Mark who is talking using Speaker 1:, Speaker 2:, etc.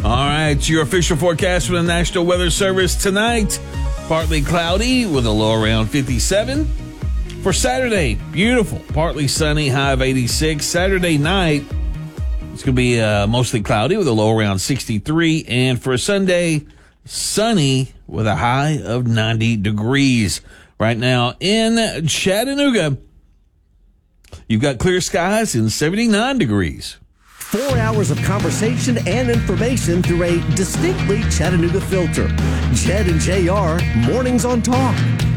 Speaker 1: All right, your official forecast from the National Weather Service tonight. Partly cloudy with a low around 57. For Saturday, beautiful, partly sunny, high of 86. Saturday night, it's going to be mostly cloudy with a low around 63. And for Sunday, sunny with a high of 90 degrees. Right now in Chattanooga, you've got clear skies and 79 degrees.
Speaker 2: 4 hours of conversation and information through a distinctly Chattanooga filter. Jed and JR, Mornings on Talk.